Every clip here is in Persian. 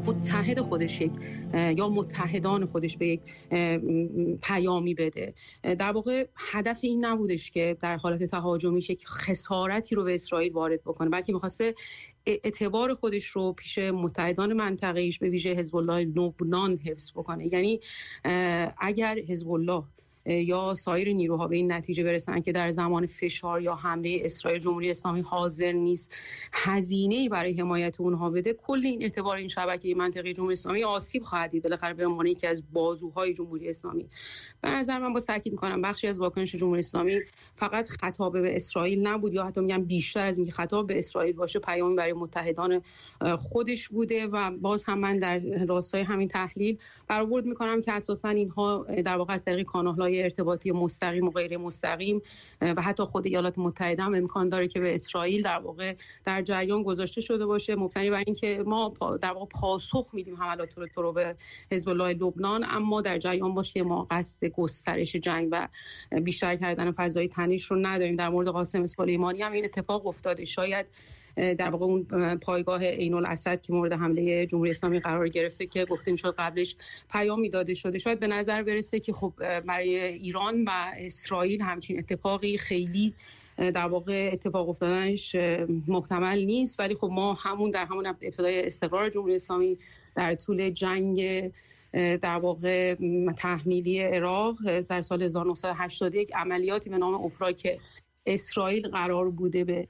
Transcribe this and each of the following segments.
متحد خودش یا متحدان خودش به یک پیامی بده. در واقع هدف این نبودش که در حالت تهاجمی یک خسارتی رو به اسرائیل وارد بکنه، بلکه می‌خواسته اعتبار خودش رو پیش متحدان منطقه‌ایش به ویژه حزب الله لبنان حفظ بکنه. یعنی اگر حزب الله یا سایر نیروها به این نتیجه برسن که در زمان فشار یا حمله اسرائیل جمهوری اسلامی حاضر نیست هزینه‌ای برای حمایت اونها بده، کل این اعتبار این شبکه منطقه جمهوری اسلامی آسیب خواهد دید، بالاخره به عنوان یکی از بازوهای جمهوری اسلامی. به نظر من باز تاکید می‌کنم بخشی از واکنش جمهوری اسلامی فقط خطاب به اسرائیل نبود، یا حتی میگم بیشتر از اینکه خطاب به اسرائیل باشه پیامی برای متحدان خودش بوده. و باز هم من در راستای همین تحلیل برآورد می‌کنم که اساساً اینها در واقع از طریق کانال‌های ارتباطی مستقیم و غیر مستقیم و حتی خود ایالات متحده هم امکان داره که به اسرائیل در واقع در جریان گذاشته شده باشه، مبتنی بر اینکه ما در واقع پاسخ میدیم حملات رو به حزب الله لبنان، اما در جریان باشه که ما قصد گسترش جنگ و بیشتر کردن فضای تنش رو نداریم. در مورد قاسم سلیمانی هم این اتفاق افتاده. شاید در واقع اون پایگاه عین الاسد که مورد حمله جمهوری اسلامی قرار گرفته که گفتیم شد قبلش پیامی داده شده، شاید به نظر برسه که خب برای ایران و اسرائیل همچین اتفاقی خیلی در واقع اتفاق افتادنش محتمل نیست، ولی خب ما در همون ابتدای استقرار جمهوری اسلامی در طول جنگ در واقع تحمیلی عراق در سال 1981 عملیاتی به نام اوپرا که اسرائیل قرار بوده به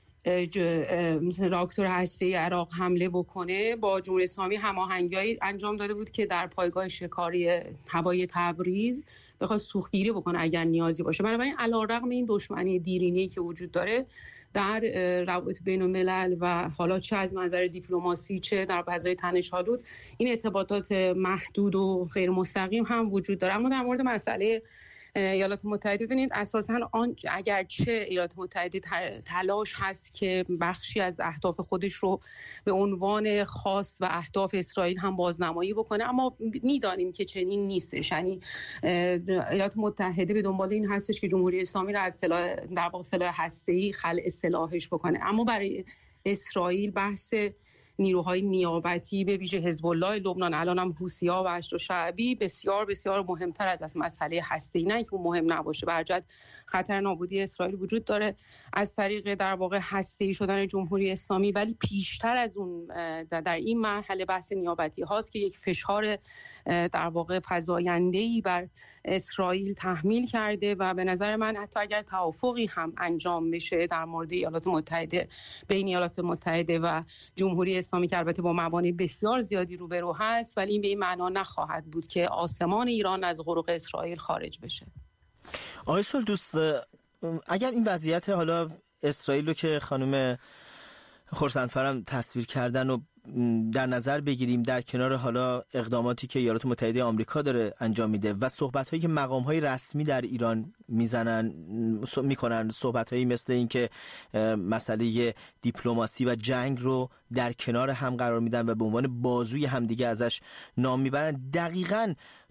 راکتور هسته‌ای عراق حمله بکنه با جمهوری اسلامی هماهنگی انجام داده بود که در پایگاه شکاری هوایی تبریز بخواد سوختگیری بکنه اگر نیازی باشه. بنابراین علی‌رغم این دشمنی دیرینه‌ای که وجود داره در روابط بین‌الملل و حالا چه از منظر دیپلماسی چه در فضای تنش‌آلود این ارتباطات محدود و غیر مستقیم هم وجود داره. اما در مورد مسئله ایالات متحده ببینید اساساً اگرچه ایالات متحده تلاش هست که بخشی از اهداف خودش رو به عنوان خواست و اهداف اسرائیل هم بازنمایی بکنه، اما میدانیم که چنین نیستش. یعنی ایالات متحده به دنبال این هستش که جمهوری اسلامی رو از سلاح هسته‌ای خلع سلاحش بکنه، اما برای اسرائیل بحث نیروهای نیابتی به ویژه حزب الله لبنان، الان هم حوثی‌ها و اشد شعبی بسیار بسیار مهمتر از مسئله هسته‌ای. نه که مهم نباشه، برجت خطر نابودی اسرائیل وجود داره از طریق در واقع هسته‌ای شدن جمهوری اسلامی، ولی پیشتر از اون در این مرحله بحث نیابتی هاست که یک فشار در واقع فزاینده‌ای بر اسرائیل تحمیل کرده و به نظر من حتی اگر توافقی هم انجام بشه در مورد ایالات متحده بین ایالات متحده و جمهوری اسلامی که البته با موانع بسیار زیادی روبرو هست، ولی این به این معنا نخواهد بود که آسمان ایران از غروق اسرائیل خارج بشه. آقای سلدوست، اگر این وضعیت حالا اسرائیل رو که خانم خورسندفرم تصویر کردن و در نظر بگیریم در کنار حالا اقداماتی که ایالات متحده آمریکا داره انجام میده و صحبت‌هایی که مقام‌های رسمی در ایران میکنن، صحبت‌هایی مثل این که مسئله دیپلماسی و جنگ رو در کنار هم قرار میدن و به عنوان بازوی همدیگه ازش نام میبرن، دقیقاً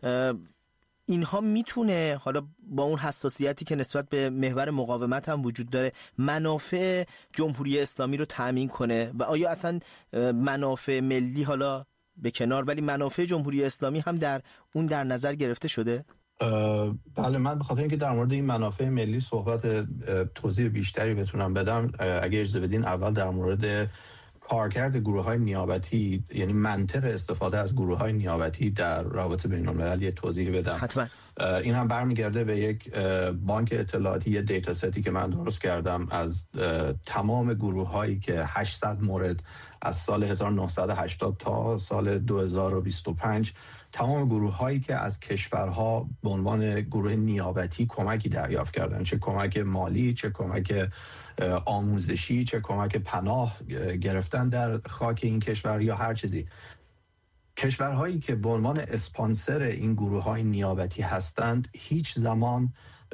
اینها میتونه حالا با اون حساسیتی که نسبت به محور مقاومت هم وجود داره منافع جمهوری اسلامی رو تأمین کنه؟ و آیا اصلا منافع ملی حالا به کنار ولی منافع جمهوری اسلامی هم در نظر گرفته شده؟ بله، من به خاطر اینکه در مورد این منافع ملی صحبت توضیح بیشتری بتونم بدم، اگه اجازه بدین اول در مورد کارکرد گروه‌های نیابتی، یعنی منطق استفاده از گروه‌های نیابتی در روابط بین‌الملل یه توضیح بدم. حتما. این هم برمیگرده به یک بانک اطلاعاتی، یه دیتا ستی که من درست کردم از تمام گروه‌هایی که 800 مورد از سال 1980 تا سال 2025 تمام گروه‌هایی که از کشورها به عنوان گروه نیابتی کمکی دریافت کردن، چه کمک مالی، چه کمک آموزشی، چه کمک پناه گرفتن در خاک این کشور یا هر چیزی. کشورهایی که به عنوان اسپانسر این گروه‌های نیابتی هستند هیچ زمان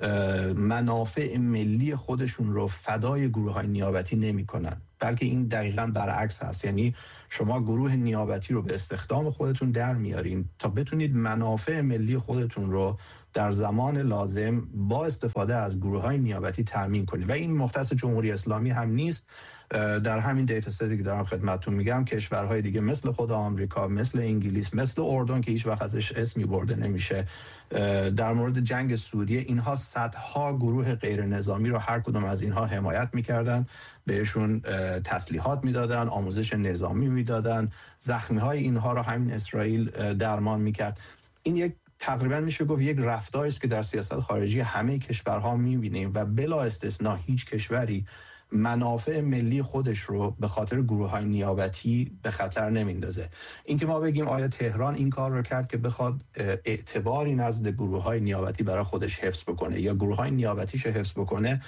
منافع ملی خودشون رو فدای گروه‌های نیابتی نمی‌کنن، بلکه این دقیقاً برعکس هست. یعنی شما گروه نیابتی رو به استخدام خودتون در میارین تا بتونید منافع ملی خودتون رو در زمان لازم با استفاده از گروه‌های نیابتی تامین کنید و این مختص جمهوری اسلامی هم نیست. در همین دیتا ستی که دارم خدمتتون میگم کشورهای دیگه مثل خود آمریکا، مثل انگلیس، مثل اردن که هیچ وقت ازش اسمی برده نمیشه، در مورد جنگ سوریه، اینها صدها گروه غیر نظامی رو هر کدوم از اینها حمایت میکردن، بهشون تسلیحات میدادن، آموزش نظامی میدادن، زخمی های اینها رو همین اسرائیل درمان میکرد. این یک تقریبا میشه گفت یک رفتاری است که در سیاست خارجی همه کشورها میبینیم و بلا استثناء هیچ کشوری منافع ملی خودش رو به خاطر گروه‌های نیابتی به خطر نمیندازه. اینکه ما بگیم آیا تهران این کار رو کرد که بخواد اعتباری نزد گروه‌های نیابتی برای خودش حفظ بکنه یا گروه‌های نیابتیش رو حفظ بکنه،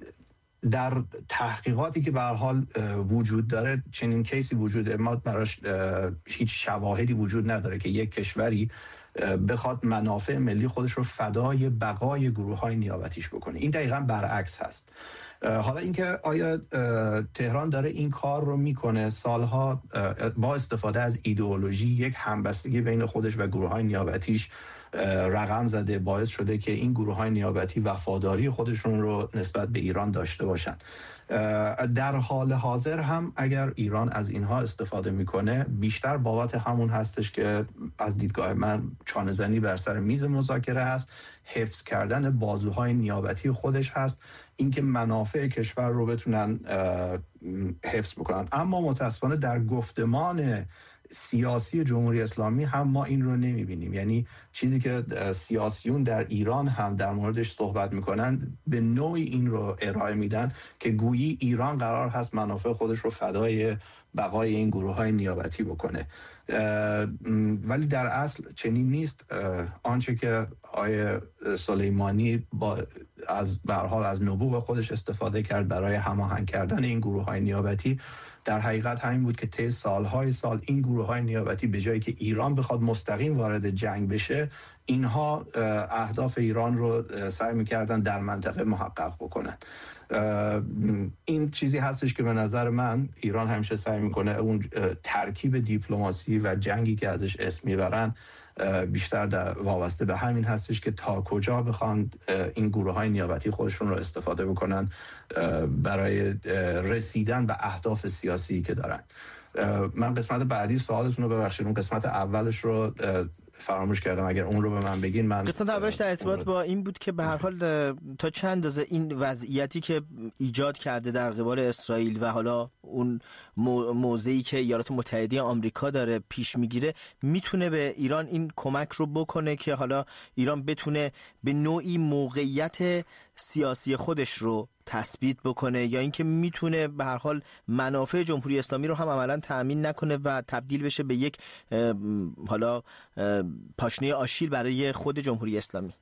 در تحقیقاتی که به هر حال وجود داره چنین کیسی وجود ما براش هیچ شواهدی وجود نداره که یک کشوری بخواد منافع ملی خودش رو فدای بقای گروه‌های نیابتیش بکنه. این دقیقاً برعکس هست. حالا اینکه آیا تهران داره این کار رو میکنه، سالها با استفاده از ایدئولوژی یک همبستگی بین خودش و گروه‌های نیابتیش رقم زده، باعث شده که این گروه‌های نیابتی وفاداری خودشون رو نسبت به ایران داشته باشن. در حال حاضر هم اگر ایران از اینها استفاده میکنه، بیشتر بابت همون هستش که از دیدگاه من چانه‌زنی بر سر میز مذاکره هست، حفظ کردن بازوهای نیابتی خودش هست، اینکه منافع کشور رو بتونن حفظ بکنن. اما متاسفانه در گفتمان سیاسی جمهوری اسلامی هم ما این رو نمیبینیم. یعنی چیزی که سیاسیون در ایران هم در موردش صحبت میکنن به نوعی این رو ارائه میدن که گویی ایران قرار هست منافع خودش رو فدای بقای این گروه‌های نیابتی بکنه، ولی در اصل چنین نیست. آنچه که آقای سلیمانی به هر حال از نبوغ خودش استفاده کرد برای هماهنگ کردن این گروه‌های نیابتی، در حقیقت همین بود که طی سالهای سال این گروه‌های نیابتی به جایی که ایران بخواد مستقیم وارد جنگ بشه، اینها اهداف ایران رو سعی می‌کردن در منطقه محقق بکنن. این چیزی هستش که به نظر من ایران همیشه سعی میکنه اون ترکیب دیپلماسی و جنگی که ازش اسم میبرن بیشتر وابسته به همین هستش که تا کجا بخوان این گروه‌های نیابتی خودشون رو استفاده بکنن برای رسیدن به اهداف سیاسی که دارن. من قسمت بعدی سوالتون رو ببخشید، اون قسمت اولش رو فراموش کردم، اگر اون رو به من بگین. من قسمت اولش در ارتباط با این بود که به هر حال تا چند اندازه این وضعیتی که ایجاد کرده در قبال اسرائیل و حالا اون موضعی که ایالات متحده آمریکا داره پیش میگیره میتونه به ایران این کمک رو بکنه که حالا ایران بتونه به نوعی موقعیت سیاسی خودش رو تثبیت بکنه، یا اینکه میتونه به هر حال منافع جمهوری اسلامی رو هم عملاً تأمین نکنه و تبدیل بشه به یک حالا پاشنه آشیل برای خود جمهوری اسلامی.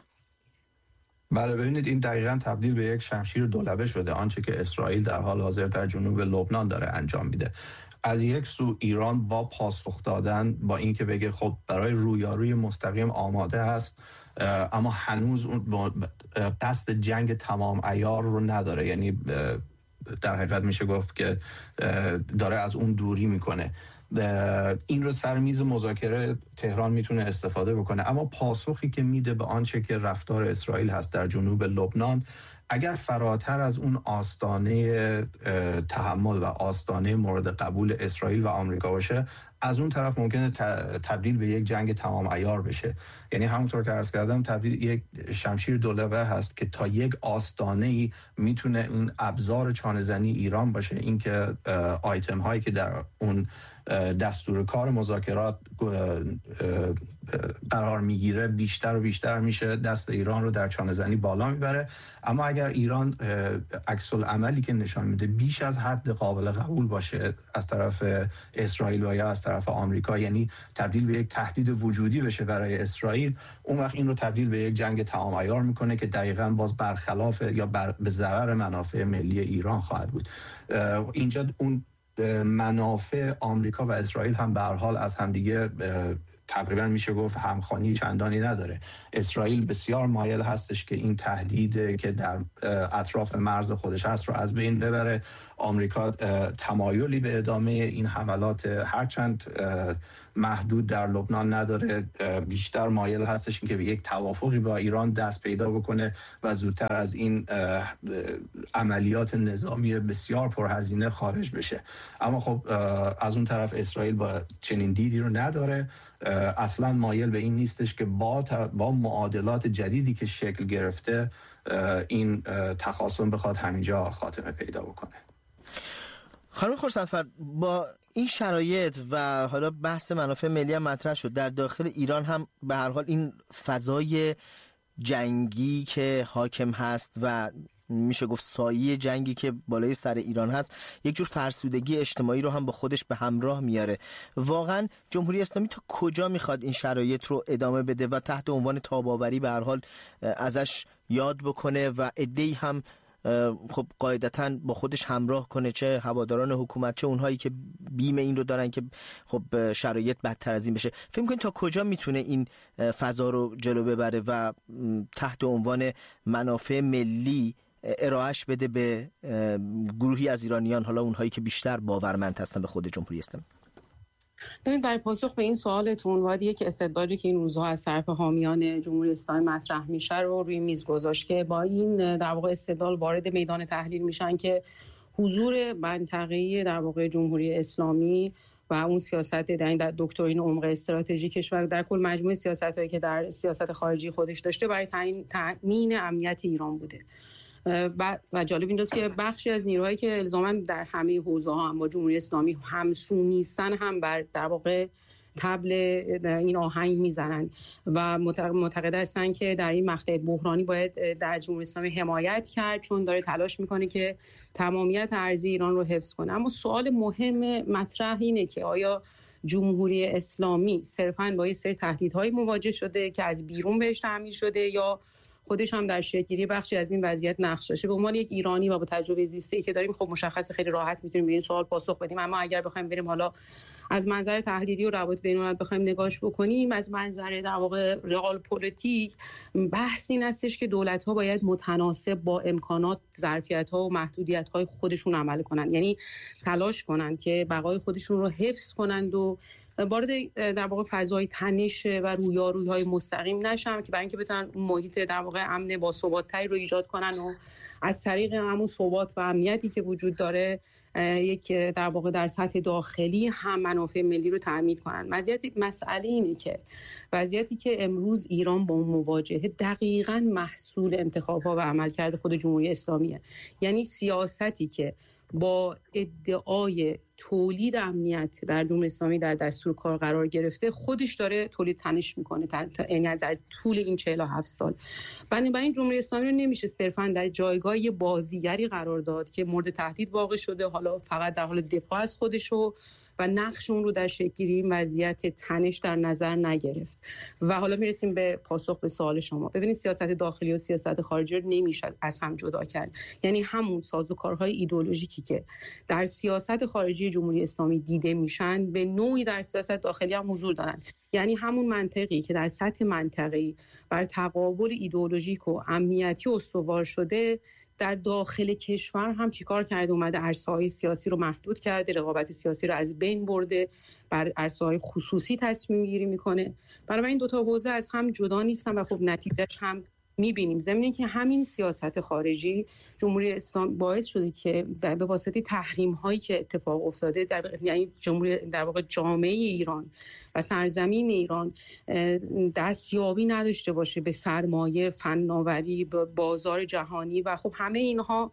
بله، ببینید این دقیقاً تبدیل به یک شمشیر دولبه شده، آنچه که اسرائیل در حال حاضر در جنوب لبنان داره انجام میده. از یک سو ایران با پاسخ دادن، با اینکه بگه خب برای رویاروی مستقیم آماده است، اما هنوز اون قصد جنگ تمام عیار رو نداره، یعنی در حقیقت میشه گفت که داره از اون دوری میکنه. این رو سر میز مذاکره تهران میتونه استفاده بکنه، اما پاسخی که میده به آنچه که رفتار اسرائیل هست در جنوب لبنان، اگر فراتر از اون آستانه تحمل و آستانه مورد قبول اسرائیل و آمریکا باشه، از اون طرف ممکنه تبدیل به یک جنگ تمام عیار بشه. یعنی همونطور که عرض کردم تبدیل یک شمشیر دولبه هست که تا یک آستانه‌ای میتونه اون ابزار چانه‌زنی ایران باشه، اینکه آیتم هایی که در اون دستور کار مذاکرات قرار میگیره بیشتر و بیشتر میشه دست ایران رو در چانه‌زنی بالا میبره. اما اگر ایران عکس العملی که نشان میده بیش از حد قابل قبول باشه از طرف اسرائیل و یا از طرف آمریکا، یعنی تبدیل به یک تهدید وجودی بشه برای اسرائیل، اون وقت این رو تبدیل به یک جنگ تمام عیار میکنه که دقیقاً باز برخلاف یا به ضرر منافع ملی ایران خواهد بود. اینجا اون منافع آمریکا و اسرائیل هم به هر حال از همدیگه تقریبا میشه گفت همخوانی چندانی نداره. اسرائیل بسیار مایل هستش که این تهدید که در اطراف مرز خودش هست رو از بین ببره. آمریکا تمایلی به ادامه این حملات هرچند محدود در لبنان نداره، بیشتر مایل هستش که به یک توافقی با ایران دست پیدا بکنه و زودتر از این عملیات نظامی بسیار پرهزینه خارج بشه. اما خب از اون طرف اسرائیل با چنین دیدی رو نداره، اصلا مایل به این نیستش که با معادلات جدیدی که شکل گرفته این تخاصم بخواد همینجا خاتمه پیدا بکنه. خانم خورسندفر، با این شرایط و حالا بحث منافع ملی هم مطرح شد، در داخل ایران هم به هر حال این فضای جنگی که حاکم هست و میشه گفت سایه جنگی که بالای سر ایران هست یک جور فرسودگی اجتماعی رو هم با خودش به همراه میاره. واقعا جمهوری اسلامی تا کجا میخواد این شرایط رو ادامه بده و تحت عنوان تاب‌آوری به هر حال ازش یاد بکنه و عده‌ای هم خب قاعدتاً با خودش همراه کنه، چه هواداران حکومت چه اونهایی که بیم این رو دارن که خب شرایط بدتر از این بشه؟ فکر می‌کنید تا کجا میتونه این فضا رو جلو ببره و تحت عنوان منافع ملی ارائهش بده به گروهی از ایرانیان، حالا اونهایی که بیشتر باورمند هستن به خود جمهوری اسلامی؟ ببین، برای پاسخ به این سوالتون باید یک استدلالی که این روزها از طرف حامیان جمهوری اسلامی مطرح میشه رو روی میز گذاشت که با این در واقع استدلال وارد میدان تحلیل میشن که حضور منطقه‌ای در واقع جمهوری اسلامی و اون سیاست در دکترین عمق استراتژی کشور در کل مجموعه سیاست‌هایی که در سیاست خارجی خودش داشته برای تامین امنیت ایران بوده. و جالب اینجاست که بخشی از نیروهایی که الزاماً در همه حوزه‌ها هم با جمهوری اسلامی همسو نیستن هم بر در واقع طبل این آهنگ میزنن و معتقد هستن که در این مقطع بحرانی باید در جمهوری اسلامی حمایت کرد چون داره تلاش میکنه که تمامیت ارضی ایران رو حفظ کنه. اما سوال مهم مطرح اینه که آیا جمهوری اسلامی صرفاً با یه سری تهدیدهای مواجه شده که از بیرون بهش تعمیر شده یا خودش هم در شکل‌گیری بخشی از این وضعیت نقش داشته؟ به عنوان یک ایرانی و با تجربه زیسته‌ای که داریم خب مشخصه خیلی راحت میتونیم به این سوال پاسخ بدیم. اما اگر بخوایم بریم حالا از منظر تحلیلی و روابط بین‌الملل بخوایم نگاش بکنیم، از منظر در واقع رئال پلیتیک بحث این هستش که دولت‌ها باید متناسب با امکانات، ظرفیت‌ها و محدودیت‌های خودشون عمل کنن، یعنی تلاش کنن که بقای خودشون رو حفظ کنند و وارد در واقع فضای تنش و رویارویی‌های مستقیم نشن که برای اینکه بتونن اون محیط در واقع امن با ثبات‌تری رو ایجاد کنن و از طریق همون ثبات و امنیتی که وجود داره یک در واقع در سطح داخلی هم منافع ملی رو تأمین کنن. مسئله اینه که وضعیتی که امروز ایران با اون مواجهه دقیقاً محصول انتخاب‌ها و عملکرد خود جمهوری اسلامیه. یعنی سیاستی که با ادعای تولید امنیت در جمهوری اسلامی در دستور کار قرار گرفته خودش داره تولید تنش میکنه یعنی در طول این 47 سال. بنابراین جمهوری اسلامی رو نمیشه صرفاً در جایگاه بازیگری قرار داد که مورد تهدید واقع شده، حالا فقط در حال دفاع از خودش و نقش اون رو در شکل‌گیری این وضعیت تنش در نظر نگرفت. و حالا میرسیم به پاسخ به سوال شما. ببینید، سیاست داخلی و سیاست خارجی رو نمیشه از هم جدا کرد. یعنی همون سازوکارهای ایدئولوژیکی که در سیاست خارجی جمهوری اسلامی دیده میشن به نوعی در سیاست داخلی هم حضور دارن. یعنی همون منطقی که در سطح منطقه‌ای بر تقابل ایدئولوژیک و امنیتی استوار شده، در داخل کشور هم چیکار کرده؟ اومده عرصه‌های سیاسی رو محدود کرده، رقابت سیاسی رو از بین برده، بر عرصه‌های خصوصی تصمیم گیری میکنه. برای این دو تا حوزه از هم جدا نیستن و خب نتیجهش هم میبینیم. ضمن اینکه همین سیاست خارجی جمهوری اسلامی باعث شده که به واسطه تحریم هایی که اتفاق افتاده یعنی جمهوری در واقع جامعه ایران و سرزمین ایران دستیابی نداشته باشه به سرمایه، فناوری، به بازار جهانی و خب همه اینها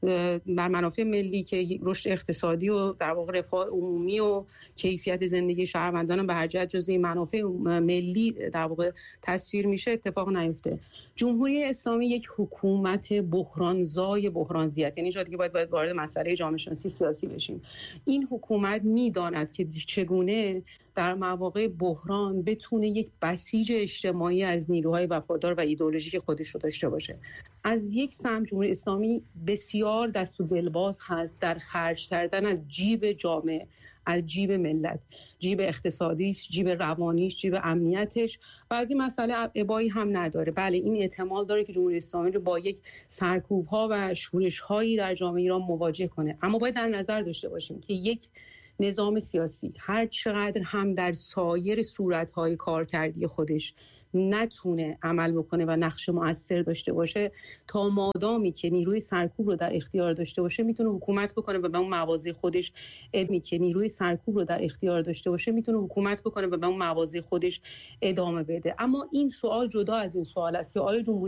بر منافع ملی که رشد اقتصادی و در واقع رفاه عمومی و کیفیت زندگی شهروندان به هر جهت جزء منافع ملی در واقع تصویر میشه اتفاق نیفته. جمهوری اسلامی یک حکومت بحرانزای بحرانزی است. یعنی جایی که باید وارد مسئله جامعه شناسی سیاسی بشیم. این حکومت میداند که چگونه در مواقع بحران بتونه یک بسیج اجتماعی از نیروهای وفادار و ایدئولوژیک خودش رو داشته باشه. از یک سمت جمهوری اسلامی بسیار دست و دلباز هست در خرج کردن از جیب جامعه، از جیب ملت، جیب اقتصادیش، جیب روانیش، جیب امنیتش و از این مسئله ابایی هم نداره. بله این احتمال داره که جمهوری اسلامی رو با یک سرکوب‌ها و شورش‌هایی در جامعه ایران مواجه کنه، اما باید در نظر داشته باشیم که یک نظام سیاسی هر چقدر هم در سایر صورت‌های کارکردی خودش نتونه عمل بکنه و نقش مؤثر داشته باشه، تا مادامی که نیروی سرکوب رو در اختیار داشته باشه میتونه حکومت بکنه و به اون مواضع خودش ادامه بده. اما این سوال جدا از این سوال است که آیا جمهوری